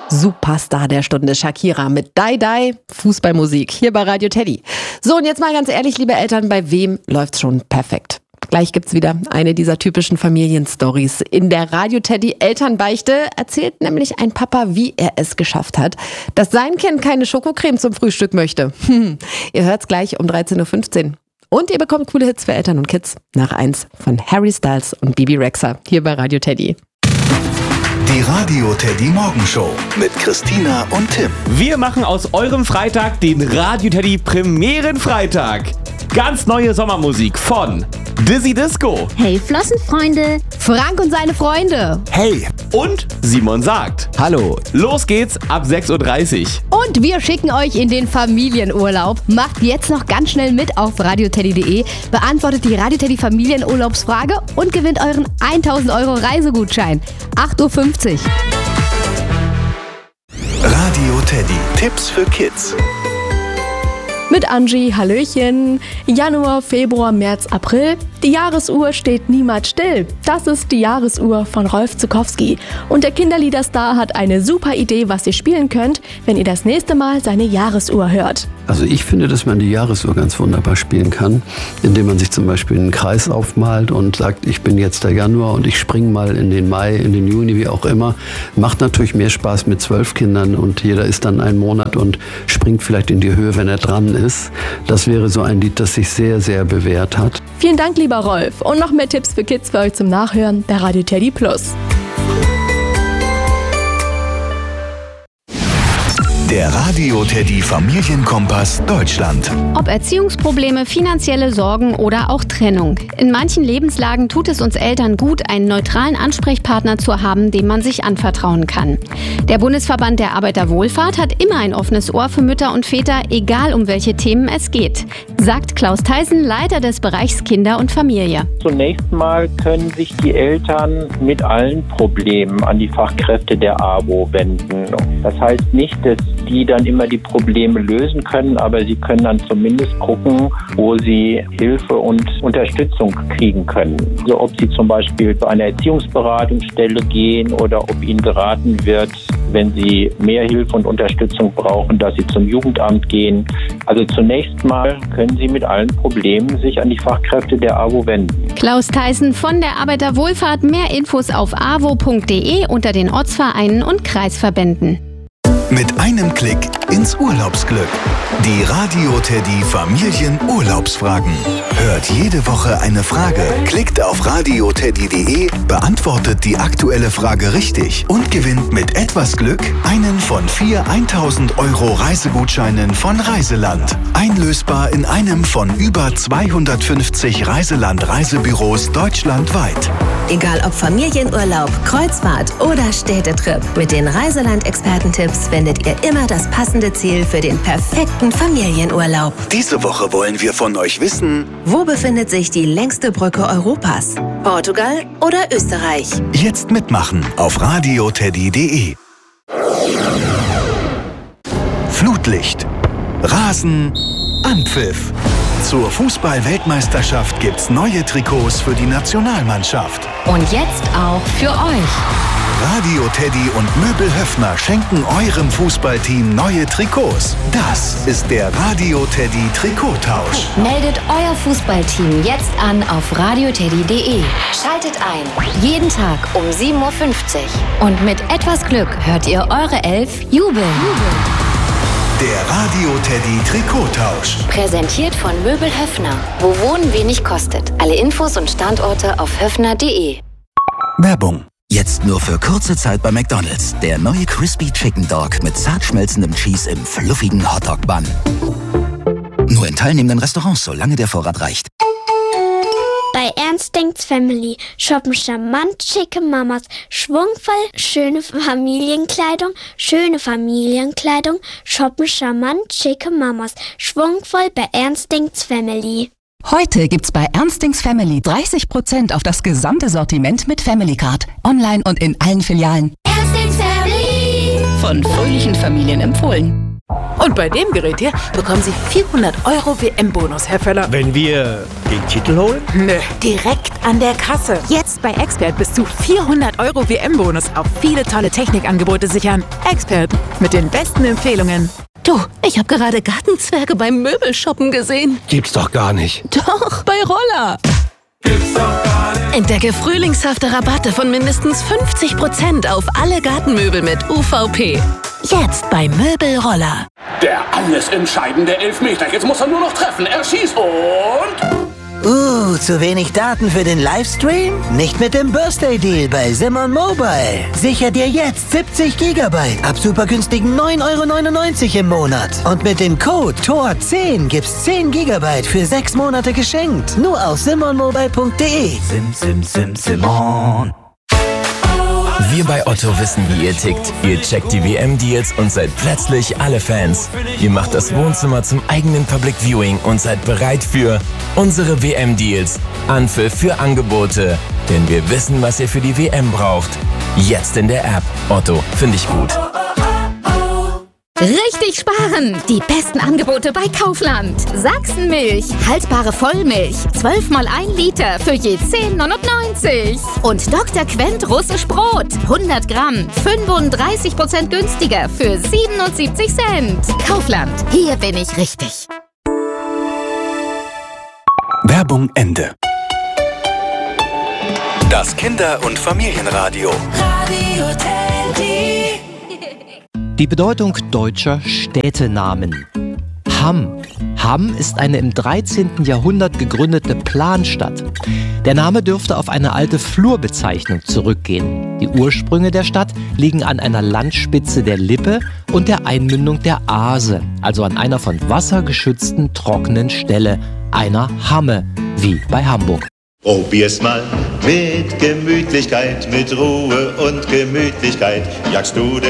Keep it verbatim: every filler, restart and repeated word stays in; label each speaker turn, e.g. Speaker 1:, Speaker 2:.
Speaker 1: Superstar der Stunde, Shakira mit Die Die, Fußballmusik, hier bei Radio Teddy. So, und jetzt mal ganz ehrlich, liebe Eltern, bei wem läuft's schon perfekt? Gleich gibt's wieder eine dieser typischen Familienstories. In der Radio Teddy Elternbeichte erzählt nämlich ein Papa, wie er es geschafft hat, dass sein Kind keine Schokocreme zum Frühstück möchte. Hm. Ihr hört's gleich um dreizehn Uhr fünfzehn. Und ihr bekommt coole Hits für Eltern und Kids nach eins von Harry Styles und Bibi Rexha, hier bei Radio Teddy.
Speaker 2: Die Radio Teddy Morgenshow mit Christina und Tim.
Speaker 3: Wir machen aus eurem Freitag den Radio Teddy Premierenfreitag. Ganz neue Sommermusik von Dizzy Disco.
Speaker 4: Hey Flossenfreunde.
Speaker 1: Frank und seine Freunde.
Speaker 3: Hey. Und Simon sagt Hallo. Los geht's ab sechs Uhr dreißig.
Speaker 4: Und wir schicken euch in den Familienurlaub. Macht jetzt noch ganz schnell mit auf radioteddy punkt de, beantwortet die Radio Teddy Familienurlaubsfrage und gewinnt euren tausend Euro Reisegutschein. acht Uhr fünfzig.
Speaker 2: Radio Teddy. Tipps für Kids.
Speaker 5: Mit Angie, Hallöchen. Januar, Februar, März, April. Die Jahresuhr steht niemals still. Das ist die Jahresuhr von Rolf Zuckowski. Und der Kinderliederstar hat eine super Idee, was ihr spielen könnt, wenn ihr das nächste Mal seine Jahresuhr hört.
Speaker 6: Also ich finde, dass man die Jahresuhr ganz wunderbar spielen kann, indem man sich zum Beispiel einen Kreis aufmalt und sagt, ich bin jetzt der Januar und ich springe mal in den Mai, in den Juni, wie auch immer. Macht natürlich mehr Spaß mit zwölf Kindern und jeder ist dann einen Monat und springt vielleicht in die Höhe, wenn er dran ist. Das wäre so ein Lied, das sich sehr, sehr bewährt hat.
Speaker 5: Vielen Dank, lieber Rolf. Und noch mehr Tipps für Kids für euch zum Nachhören bei Radio Teddy Plus.
Speaker 2: Der Radio Teddy Familienkompass Deutschland.
Speaker 7: Ob Erziehungsprobleme, finanzielle Sorgen oder auch Trennung. In manchen Lebenslagen tut es uns Eltern gut, einen neutralen Ansprechpartner zu haben, dem man sich anvertrauen kann. Der Bundesverband der Arbeiterwohlfahrt hat immer ein offenes Ohr für Mütter und Väter, egal um welche Themen es geht, sagt Klaus Theisen, Leiter des Bereichs Kinder und Familie.
Speaker 8: Zunächst mal können sich die Eltern mit allen Problemen an die Fachkräfte der A W O wenden. Das heißt nicht, dass die dann immer die Probleme lösen können, aber sie können dann zumindest gucken, wo sie Hilfe und Unterstützung kriegen können. Also ob sie zum Beispiel zu einer Erziehungsberatungsstelle gehen oder ob ihnen geraten wird, wenn sie mehr Hilfe und Unterstützung brauchen, dass sie zum Jugendamt gehen. Also zunächst mal können sie mit allen Problemen sich an die Fachkräfte der A W O wenden.
Speaker 7: Klaus Theisen von der Arbeiterwohlfahrt. Mehr Infos auf a w o punkt de unter den Ortsvereinen und Kreisverbänden.
Speaker 2: Mit einem Klick ins Urlaubsglück. Die Radio Teddy Familienurlaubsfragen. Hört jede Woche eine Frage, klickt auf radioteddy punkt de, beantwortet die aktuelle Frage richtig und gewinnt mit etwas Glück einen von vier tausend Euro Reisegutscheinen von Reiseland. Einlösbar in einem von über zweihundertfünfzig Reiseland-Reisebüros deutschlandweit.
Speaker 9: Egal ob Familienurlaub, Kreuzfahrt oder Städtetrip, mit den Reiseland-Expertentipps findet ihr immer das passende Ziel für den perfekten Familienurlaub.
Speaker 2: Diese Woche wollen wir von euch wissen:
Speaker 9: Wo befindet sich die längste Brücke Europas? Portugal oder Österreich?
Speaker 2: Jetzt mitmachen auf radioteddy punkt de. Flutlicht, Rasen, Anpfiff. Zur Fußball-Weltmeisterschaft gibt's neue Trikots für die Nationalmannschaft.
Speaker 7: Und jetzt auch für euch.
Speaker 2: Radio Teddy und Möbel Höffner schenken eurem Fußballteam neue Trikots. Das ist der Radio Teddy Trikottausch.
Speaker 10: Meldet euer Fußballteam jetzt an auf radioteddy punkt de. Schaltet ein. Jeden Tag um sieben Uhr fünfzig. Und mit etwas Glück hört ihr eure Elf jubeln.
Speaker 2: Der Radio Teddy Trikottausch.
Speaker 10: Präsentiert von Möbel Höffner. Wo Wohnen wenig kostet. Alle Infos und Standorte auf höffner punkt de.
Speaker 2: Werbung.
Speaker 11: Jetzt nur für kurze Zeit bei McDonald's. Der neue Crispy Chicken Dog mit zart schmelzendem Cheese im fluffigen Hotdog-Bun. Nur in teilnehmenden Restaurants, solange der Vorrat reicht.
Speaker 12: Bei Ernst denkt's Family shoppen charmant schicke Mamas, schwungvoll schöne Familienkleidung, schöne Familienkleidung, shoppen charmant schicke Mamas, schwungvoll bei Ernst denkt's Family.
Speaker 13: Heute gibt's bei Ernstings Family dreißig Prozent auf das gesamte Sortiment mit Family Card. Online und in allen Filialen.
Speaker 12: Ernstings Family.
Speaker 13: Von fröhlichen Familien empfohlen.
Speaker 14: Und bei dem Gerät hier bekommen Sie vierhundert Euro W M-Bonus, Herr Völler.
Speaker 15: Wenn wir den Titel holen?
Speaker 14: Nö, direkt an der Kasse. Jetzt bei Expert bis zu vierhundert Euro W M-Bonus auf viele tolle Technikangebote sichern. Expert mit den besten Empfehlungen.
Speaker 16: Du, ich habe gerade Gartenzwerge beim Möbelshoppen gesehen.
Speaker 15: Gibt's doch gar nicht.
Speaker 16: Doch, bei Roller. Gibt's doch gar nicht. Entdecke frühlingshafte Rabatte von mindestens fünfzig Prozent auf alle Gartenmöbel mit U V P. Jetzt bei Möbelroller.
Speaker 17: Der alles entscheidende Elfmeter. Jetzt muss er nur noch treffen. Er schießt und...
Speaker 18: Uh, zu wenig Daten für den Livestream? Nicht mit dem Birthday Deal bei Simon Mobile. Sicher dir jetzt siebzig Gigabyte ab super günstigen neun Euro neunundneunzig im Monat. Und mit dem Code T O R zehn gibt's zehn Gigabyte für sechs Monate geschenkt. Nur auf simon mobile punkt de.
Speaker 11: Sim, sim, sim, Simon. Wir bei Otto wissen, wie ihr tickt. Ihr checkt die W M-Deals und seid plötzlich alle Fans. Ihr macht das Wohnzimmer zum eigenen Public Viewing und seid bereit für unsere W M-Deals. Anpfiff für Angebote. Denn wir wissen, was ihr für die W M braucht. Jetzt in der App. Otto, finde ich gut.
Speaker 7: Richtig sparen! Die besten Angebote bei Kaufland. Sachsenmilch, haltbare Vollmilch, zwölf mal ein Liter für je zehn neunundneunzig. Und Doktor Quent russisch Brot, hundert Gramm, fünfunddreißig Prozent günstiger für siebenundsiebzig Cent. Kaufland, hier bin ich richtig.
Speaker 2: Werbung Ende. Das Kinder- und Familienradio.
Speaker 19: Radio Teddy.
Speaker 20: Die Bedeutung deutscher Städtenamen. Hamm. Hamm ist eine im dreizehnten Jahrhundert gegründete Planstadt. Der Name dürfte auf eine alte Flurbezeichnung zurückgehen. Die Ursprünge der Stadt liegen an einer Landspitze der Lippe und der Einmündung der Aase, also an einer von Wasser geschützten trockenen Stelle, einer Hamme, wie bei Hamburg.
Speaker 21: Probier's mal mit Gemütlichkeit, mit Ruhe und Gemütlichkeit, jagst du den